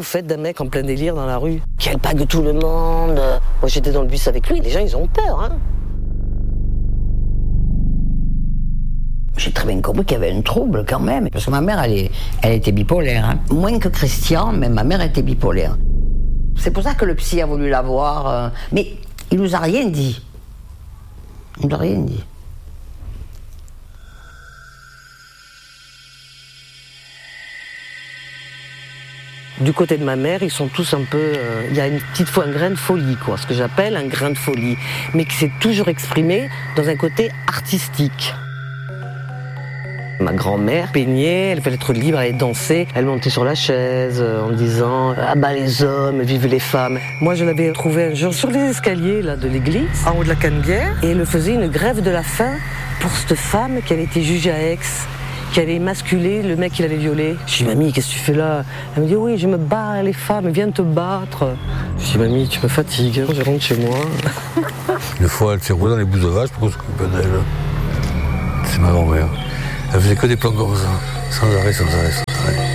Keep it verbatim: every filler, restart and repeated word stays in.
vous faites d'un mec en plein délire dans la rue, qui alpague tout le monde? Moi j'étais dans le bus avec lui, les gens ils ont peur, hein. J'ai très bien compris qu'il y avait un trouble quand même, parce que ma mère, elle, est, elle était bipolaire. Hein. Moins que Christian, mais ma mère était bipolaire. C'est pour ça que le psy a voulu la voir. Euh, mais il nous a rien dit. Il nous a rien dit. Du côté de ma mère, ils sont tous un peu... Euh, il y a une petite fois un grain de folie, quoi, ce que j'appelle un grain de folie, mais qui s'est toujours exprimé dans un côté artistique. Ma grand-mère peignait, elle voulait être libre, elle dansait, elle montait sur la chaise euh, en disant « Ah bah les hommes, vive les femmes ». Moi je l'avais trouvée un jour sur les escaliers là, de l'église, en haut de la Canebière, et elle faisait une grève de la faim pour cette femme qui avait été jugée à Aix, qui avait émasculé le mec qui l'avait violée. Je dis « Mamie, qu'est-ce que tu fais là ?» Elle me dit « Oui, je me bats les femmes, viens te battre ». Je dis « Mamie, tu me fatigues, je rentre chez moi ». Une fois, elle s'est roulée dans les bouses de vache pour qu'on s'occupe d'elle. C'est ma grand-mère. Elle faisait que des plans comme ça, sans arrêt, sans arrêt, sans arrêt.